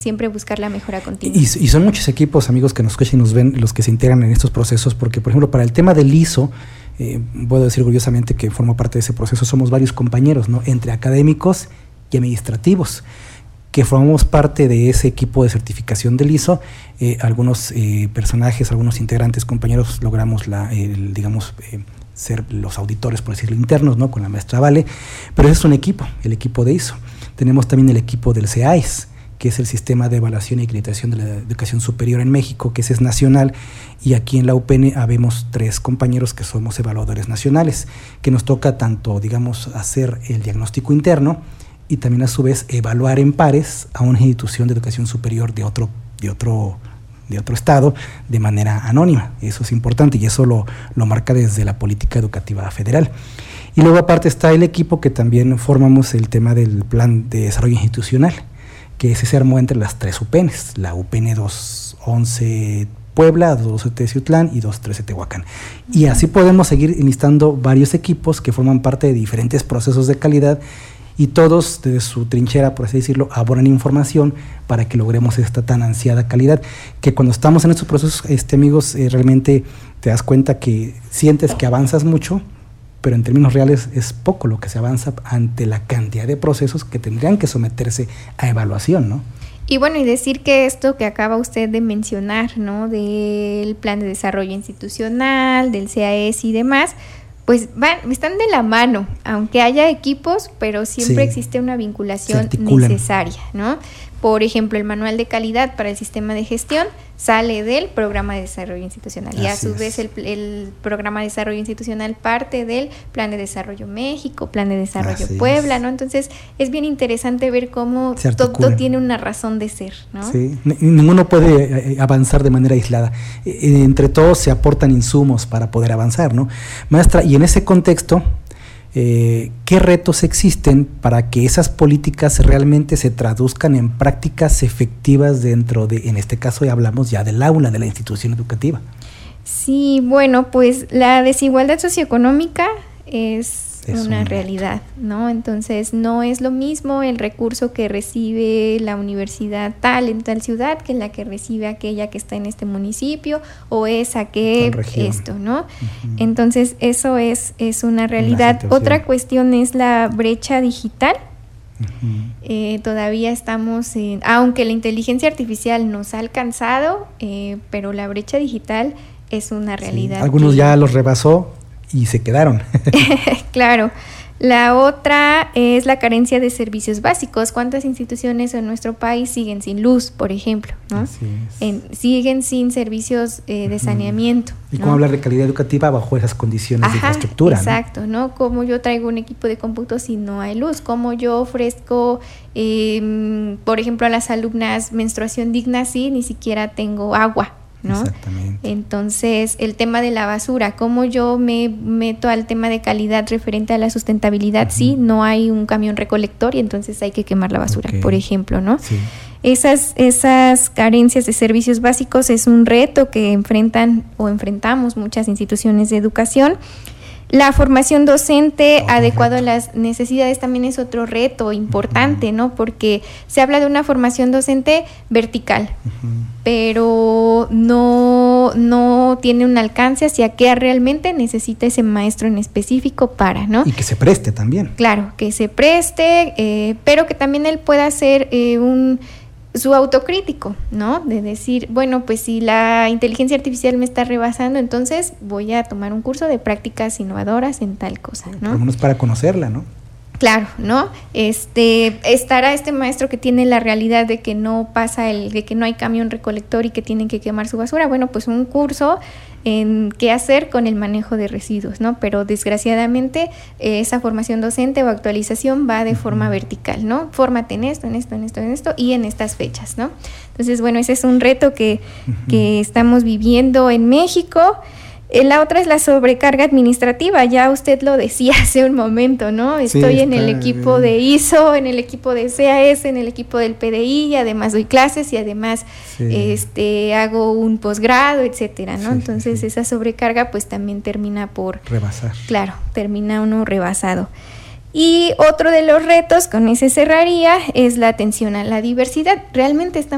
siempre buscar la mejora continua. Y son muchos equipos, amigos, que nos escuchan y nos ven, los que se integran en estos procesos, porque, por ejemplo, para el tema del ISO, puedo decir orgullosamente que formo parte de ese proceso, somos varios compañeros, ¿no?, entre académicos y administrativos, que formamos parte de ese equipo de certificación del ISO. Algunos personajes, algunos integrantes, compañeros, logramos ser los auditores, por decirlo, internos, ¿no?, con la maestra Vale, pero ese es un equipo, el equipo de ISO. Tenemos también el equipo del CEAIS, que es el Sistema de Evaluación y Acreditación de la Educación Superior en México, que ese es nacional, y aquí en la UPN habemos 3 compañeros que somos evaluadores nacionales, que nos toca tanto, hacer el diagnóstico interno y también a su vez evaluar en pares a una institución de educación superior de otro estado de manera anónima. Eso es importante y eso lo marca desde la política educativa federal. Y luego aparte está el equipo que también formamos el tema del Plan de Desarrollo Institucional, que ese se armó entre las 3 UPNs, la UPN 211 Puebla, 212 Teciutlán y 213 Tehuacán. Y así podemos seguir enlistando varios equipos que forman parte de diferentes procesos de calidad y todos desde su trinchera, por así decirlo, abonan información para que logremos esta tan ansiada calidad, que cuando estamos en estos procesos, amigos, realmente te das cuenta que sientes que avanzas mucho, pero en términos reales es poco lo que se avanza ante la cantidad de procesos que tendrían que someterse a evaluación, ¿no? Y bueno, y decir que esto que acaba usted de mencionar, ¿no?, del Plan de Desarrollo Institucional, del CAES y demás, pues están de la mano, aunque haya equipos, pero siempre existe una vinculación necesaria, ¿no? Por ejemplo, el manual de calidad para el sistema de gestión sale del programa de desarrollo institucional y a su vez el programa de desarrollo institucional parte del Plan de Desarrollo México, Plan de Desarrollo Puebla, ¿no? Entonces es bien interesante ver cómo todo tiene una razón de ser, ¿no? Sí, ninguno puede avanzar de manera aislada. Entre todos se aportan insumos para poder avanzar, ¿no? Maestra, y en ese contexto, ¿qué retos existen para que esas políticas realmente se traduzcan en prácticas efectivas dentro de, en este caso ya hablamos ya del aula, de la institución educativa? Sí, bueno, pues la desigualdad socioeconómica es una realidad, ¿no? Entonces no es lo mismo el recurso que recibe la universidad tal en tal ciudad que la que recibe aquella que está en este municipio o esa que esto, ¿no? Uh-huh. Entonces eso es una realidad. Otra cuestión es la brecha digital. Uh-huh. Todavía estamos aunque la inteligencia artificial nos ha alcanzado, pero la brecha digital es una realidad. Sí, algunos ya los rebasó y se quedaron. Claro. La otra es la carencia de servicios básicos. ¿Cuántas instituciones en nuestro país siguen sin luz, por ejemplo, ¿no? Así es. Siguen sin servicios de saneamiento. ¿Y cómo hablar de calidad educativa bajo esas condiciones de infraestructura? Exacto, ¿no? Como yo traigo un equipo de cómputo si no hay luz, como yo ofrezco, por ejemplo, a las alumnas menstruación digna si ni siquiera tengo agua, ¿no? Exactamente. Entonces, el tema de la basura, cómo yo me meto al tema de calidad referente a la sustentabilidad, sí, no hay un camión recolector y entonces hay que quemar la basura, por ejemplo, ¿no? Sí. Esas carencias de servicios básicos es un reto que enfrentamos muchas instituciones de educación. La formación docente adecuado a las necesidades también es otro reto importante, ¿no? Porque se habla de una formación docente vertical, pero no tiene un alcance hacia qué realmente necesita ese maestro en específico para, ¿no? Y que se preste también. Claro, que se preste, pero que también él pueda hacer su autocrítico, ¿no? De decir, bueno, pues si la inteligencia artificial me está rebasando, entonces voy a tomar un curso de prácticas innovadoras en tal cosa, ¿no? Por lo menos para conocerla, ¿no? Claro, ¿no? Estará este maestro que tiene la realidad de que no de que no hay camión recolector y que tienen que quemar su basura. Bueno, pues un curso en qué hacer con el manejo de residuos, ¿no? Pero desgraciadamente esa formación docente o actualización va de forma vertical, ¿no? Fórmate en esto y en estas fechas, ¿no? Entonces, bueno, ese es un reto que estamos viviendo en México. La otra es la sobrecarga administrativa, ya usted lo decía hace un momento, ¿no? Estoy en el equipo de ISO, en el equipo de CAES, en el equipo del PDI, y además doy clases y además hago un posgrado, etcétera, ¿no? Entonces esa sobrecarga pues también termina por rebasar. Claro, termina uno rebasado. Y otro de los retos, con ese cerraría, es la atención a la diversidad. Realmente estamos